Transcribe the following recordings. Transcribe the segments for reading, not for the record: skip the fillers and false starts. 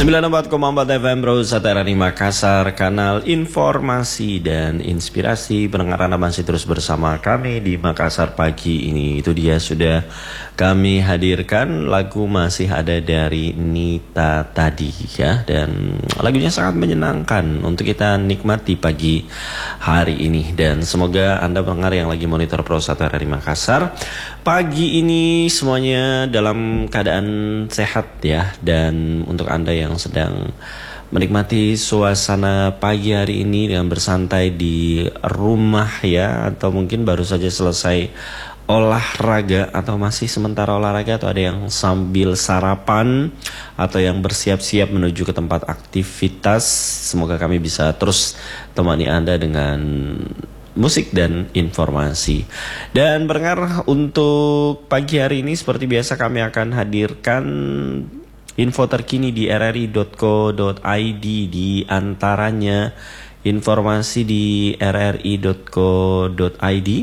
94,4 FM Rosatera di Makassar, kanal informasi dan inspirasi. Pendengar Anda masih terus bersama kami di Makassar pagi ini. Itu dia sudah kami hadirkan lagu masih ada dari Nita tadi ya. Dan lagunya sangat menyenangkan untuk kita nikmati pagi hari ini. Dan semoga Anda pendengar yang lagi monitor Rosatera di Makassar pagi ini semuanya dalam keadaan sehat ya. Dan untuk Anda yang sedang menikmati suasana pagi hari ini dengan bersantai di rumah ya, atau mungkin baru saja selesai olahraga atau masih sementara olahraga, atau ada yang sambil sarapan atau yang bersiap-siap menuju ke tempat aktivitas, semoga kami bisa terus temani Anda dengan musik dan informasi. Dan pendengar, untuk pagi hari ini seperti biasa kami akan hadirkan info terkini di rri.co.id, di antaranya informasi di rri.co.id.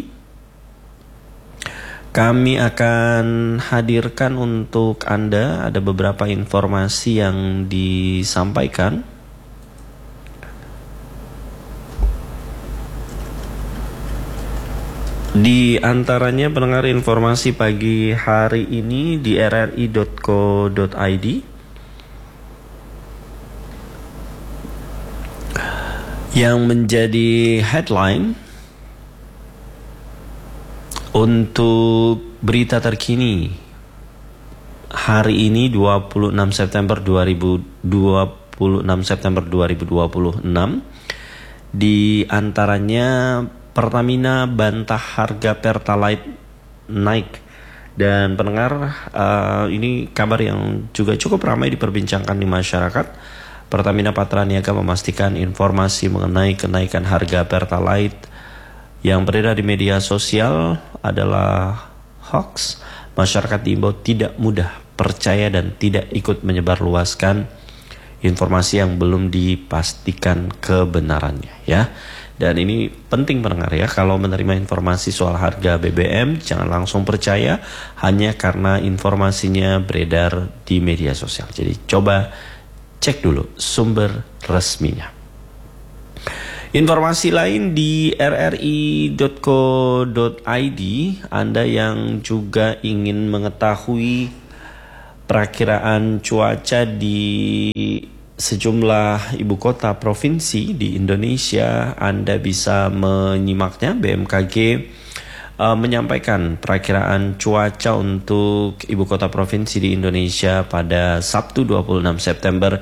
Kami akan hadirkan untuk Anda ada beberapa informasi yang disampaikan. Di antaranya pendengar informasi pagi hari ini di rri.co.id. Yang menjadi headline untuk berita terkini hari ini 26 September 2026, di antaranya Pertamina bantah harga Pertalite naik. Dan pendengar, ini kabar yang juga cukup ramai diperbincangkan di masyarakat. Pertamina Patraniaga memastikan informasi mengenai kenaikan harga Pertalite yang beredar di media sosial adalah hoax. Masyarakat diimbau tidak mudah percaya dan tidak ikut menyebarluaskan informasi yang belum dipastikan kebenarannya ya. Dan ini penting pendengar ya, kalau menerima informasi soal harga BBM jangan langsung percaya hanya karena informasinya beredar di media sosial. Jadi coba cek dulu sumber resminya. Informasi lain di rri.co.id, Anda yang juga ingin mengetahui perakiraan cuaca di sejumlah ibu kota provinsi di Indonesia, Anda bisa menyimaknya. BMKG menyampaikan perakiraan cuaca untuk ibu kota provinsi di Indonesia pada Sabtu 26 September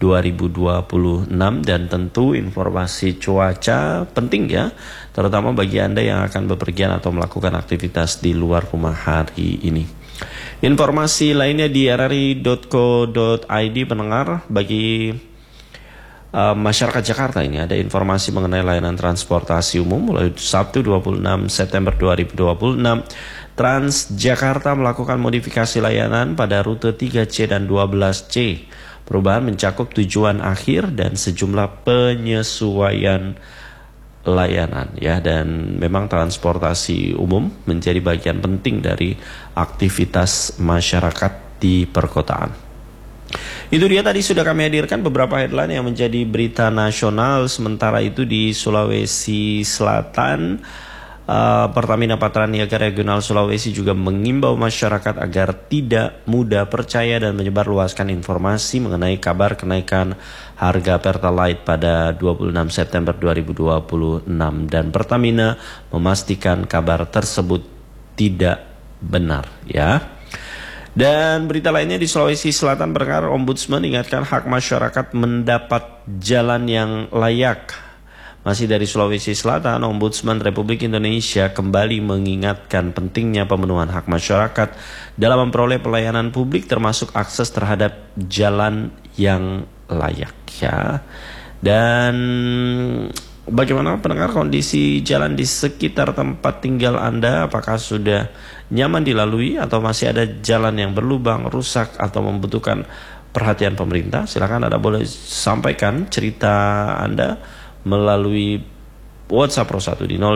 2026. Dan tentu informasi cuaca penting ya, terutama bagi Anda yang akan bepergian atau melakukan aktivitas di luar rumah hari ini. Informasi lainnya di rri.co.id pendengar, bagi masyarakat Jakarta ini ada informasi mengenai layanan transportasi umum mulai Sabtu 26 September 2026. Transjakarta melakukan modifikasi layanan pada rute 3C dan 12C. Perubahan mencakup tujuan akhir dan sejumlah penyesuaian layanan ya. Dan memang transportasi umum menjadi bagian penting dari aktivitas masyarakat di perkotaan. Itu dia tadi sudah kami hadirkan beberapa headline yang menjadi berita nasional. Sementara itu di Sulawesi Selatan, Pertamina Patraniaga Regional Sulawesi juga mengimbau masyarakat agar tidak mudah percaya dan menyebarluaskan informasi mengenai kabar kenaikan harga Pertalite pada 26 September 2026. Dan Pertamina memastikan kabar tersebut tidak benar ya. Dan berita lainnya di Sulawesi Selatan, pendengar, Ombudsman ingatkan hak masyarakat mendapat jalan yang layak. Masih dari Sulawesi Selatan, Ombudsman Republik Indonesia kembali mengingatkan pentingnya pemenuhan hak masyarakat dalam memperoleh pelayanan publik termasuk akses terhadap jalan yang layak ya. Dan bagaimana pendengar kondisi jalan di sekitar tempat tinggal Anda? Apakah sudah nyaman dilalui atau masih ada jalan yang berlubang, rusak atau membutuhkan perhatian pemerintah? Silakan Anda boleh sampaikan cerita Anda melalui WhatsApp Pro 1 di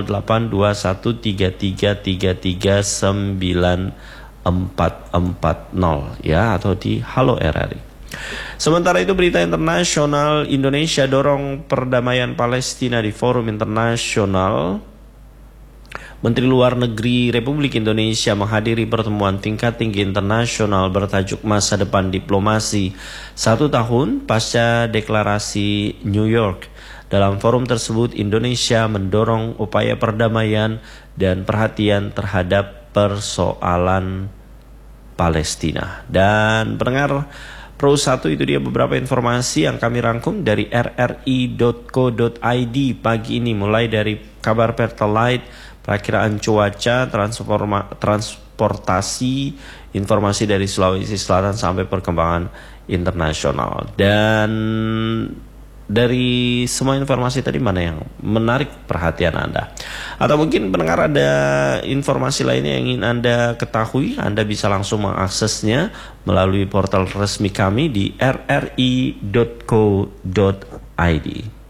082133333940 ya, atau di Halo RRI. Sementara itu berita internasional, Indonesia dorong perdamaian Palestina di forum internasional. Menteri Luar Negeri Republik Indonesia menghadiri pertemuan tingkat tinggi internasional bertajuk Masa Depan Diplomasi 1 tahun pasca deklarasi New York. Dalam forum tersebut, Indonesia mendorong upaya perdamaian dan perhatian terhadap persoalan Palestina. Dan pendengar Pro 1, itu dia beberapa informasi yang kami rangkum dari rri.co.id pagi ini, mulai dari kabar Pertalite, perakiraan cuaca, transportasi, informasi dari Sulawesi Selatan sampai perkembangan internasional. Dan dari semua informasi tadi, mana yang menarik perhatian Anda? Atau mungkin pendengar ada informasi lainnya yang ingin Anda ketahui, Anda bisa langsung mengaksesnya melalui portal resmi kami di rri.co.id.